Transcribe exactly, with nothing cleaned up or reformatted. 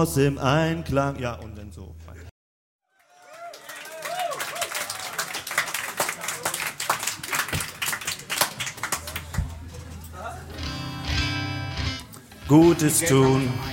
aus dem Einklang. Ja, und dann so. Gutes tun.